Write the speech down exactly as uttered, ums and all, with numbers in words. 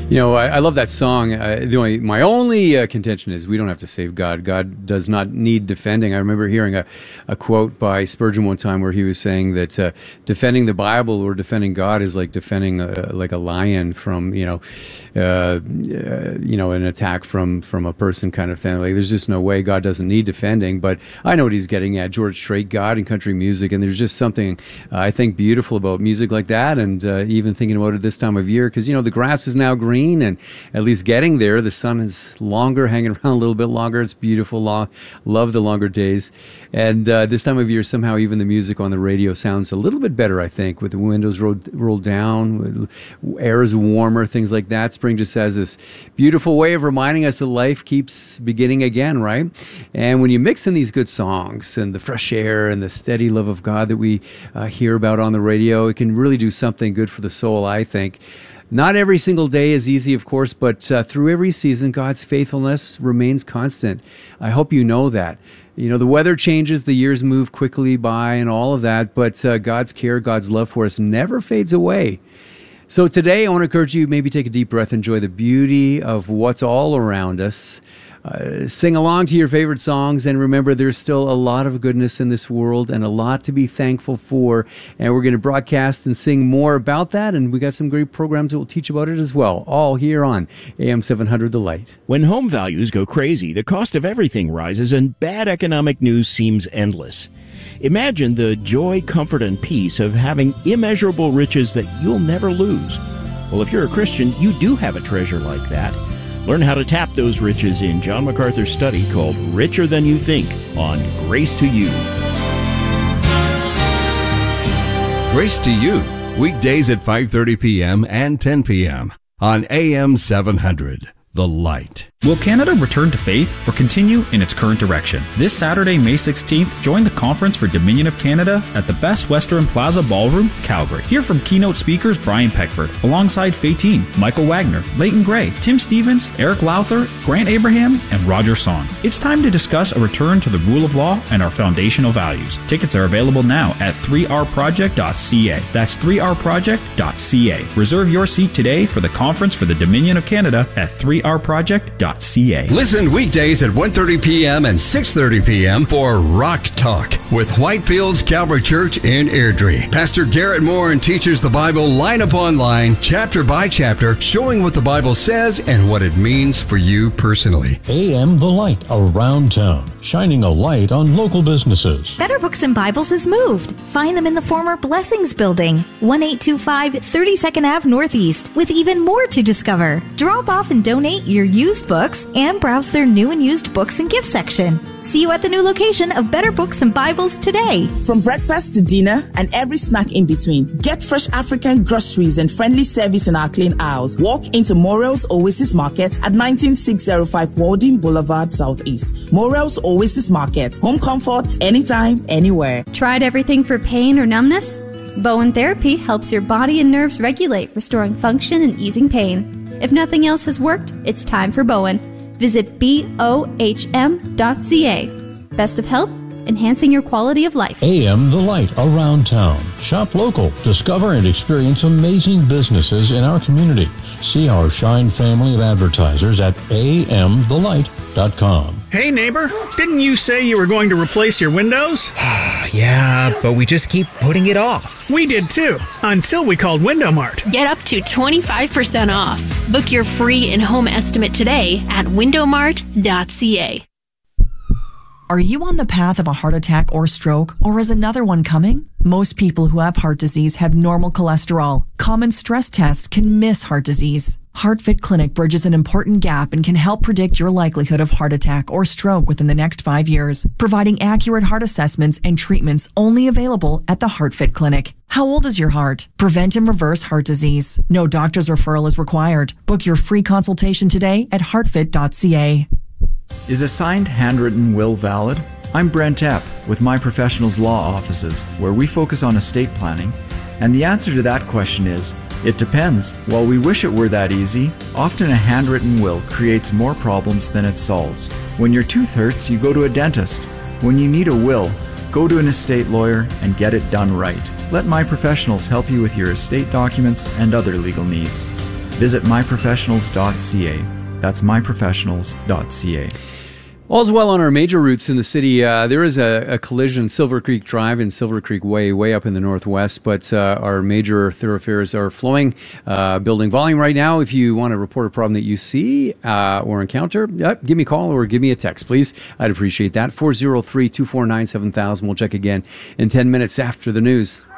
You know, I, I love that song. Uh, the only, my only uh, contention is we don't have to save God. God does not need defending. I remember hearing a, a quote by Spurgeon one time where he was saying that uh, defending the Bible or defending God is like defending a, like a lion from, you know, uh, uh, you know, an attack from from a person kind of thing. Like, there's just no way. God doesn't need defending. But I know what he's getting at. George Strait, God and country music, and there's just something uh, I think beautiful about music like that. And uh, even thinking about it this time of year, because you know the grass is now green. And at least getting there, the sun is longer, hanging around a little bit longer. It's beautiful. Long, love the longer days. And uh, this time of year, somehow even the music on the radio sounds a little bit better, I think, with the windows rolled, rolled down, air is warmer, things like that. Spring just has this beautiful way of reminding us that life keeps beginning again, right? And when you mix in these good songs and the fresh air and the steady love of God that we uh, hear about on the radio, it can really do something good for the soul, I think. Not every single day is easy, of course, but uh, through every season, God's faithfulness remains constant. I hope you know that. You know, the weather changes, the years move quickly by and all of that, but uh, God's care, God's love for us never fades away. So today, I want to encourage you, maybe take a deep breath, enjoy the beauty of what's all around us. Uh, sing along to your favorite songs, and remember there's still a lot of goodness in this world and a lot to be thankful for, and we're going to broadcast and sing more about that, and we got some great programs that will teach about it as well, all here on A M seven hundred The Light. When home values go crazy, the cost of everything rises and bad economic news seems endless. Imagine the joy, comfort, and peace of having immeasurable riches that you'll never lose. Well, if you're a Christian, you do have a treasure like that. Learn how to tap those riches in John MacArthur's study called Richer Than You Think on Grace to You. Grace to You, weekdays at five thirty p.m. and ten p.m. on A M seven hundred, The Light. Will Canada return to faith or continue in its current direction? This Saturday, May sixteenth, join the Conference for Dominion of Canada at the Best Western Plaza Ballroom, Calgary. Hear from keynote speakers Brian Peckford, alongside Fatine, Michael Wagner, Leighton Gray, Tim Stevens, Eric Lowther, Grant Abraham, and Roger Song. It's time to discuss a return to the rule of law and our foundational values. Tickets are available now at three r project dot c a. That's three r project dot c a. Reserve your seat today for the Conference for the Dominion of Canada at three r project dot c a. Listen weekdays at one thirty p.m. and six thirty p.m. for Rock Talk with Whitefields Calvary Church in Airdrie. Pastor Garrett Moore teaches the Bible line upon line, chapter by chapter, showing what the Bible says and what it means for you personally. A M The Light around town, shining a light on local businesses. Better Books and Bibles has moved. Find them in the former Blessings Building, one eight two five thirty-second Avenue Northeast, with even more to discover. Drop off and donate your used books and browse their new and used books and gift section. See you at the new location of Better Books and Bibles today. From breakfast to dinner and every snack in between, get fresh African groceries and friendly service in our clean aisles. Walk into Morel's Oasis Market at nineteen six oh five Walden Boulevard Southeast. Morel's Oasis Market. Home comfort, anytime, anywhere. Tried everything for pain or numbness? Bowen Therapy helps your body and nerves regulate, restoring function and easing pain. If nothing else has worked, it's time for Bowen. Visit B O H M dot C A. Best of health, enhancing your quality of life. A M The Light around town. Shop local. Discover and experience amazing businesses in our community. See our Shine family of advertisers at A M the light dot com. Hey neighbor, didn't you say you were going to replace your windows? Yeah, but we just keep putting it off. We did too, until we called Window Mart. Get up to twenty-five percent off. Book your free in-home estimate today at window mart dot c a. Are you on the path of a heart attack or stroke, or is another one coming? Most people who have heart disease have normal cholesterol. Common stress tests can miss heart disease. HeartFit Clinic bridges an important gap and can help predict your likelihood of heart attack or stroke within the next five years, providing accurate heart assessments and treatments only available at the HeartFit Clinic. How old is your heart? Prevent and reverse heart disease. No doctor's referral is required. Book your free consultation today at heart fit dot c a. Is a signed handwritten will valid? I'm Brent Epp with My Professionals Law Offices, where we focus on estate planning. And the answer to that question is, it depends. While we wish it were that easy, often a handwritten will creates more problems than it solves. When your tooth hurts, you go to a dentist. When you need a will, go to an estate lawyer and get it done right. Let My Professionals help you with your estate documents and other legal needs. Visit my professionals dot c a. That's my professionals dot c a. All's well on our major routes in the city. Uh, there is a, a collision, Silver Creek Drive and Silver Creek Way, way up in the northwest, but uh, our major thoroughfares are flowing, uh, building volume right now. If you want to report a problem that you see uh, or encounter, uh, give me a call or give me a text, please. I'd appreciate that. four oh three, two four nine, seven thousand. We'll check again in ten minutes after the news.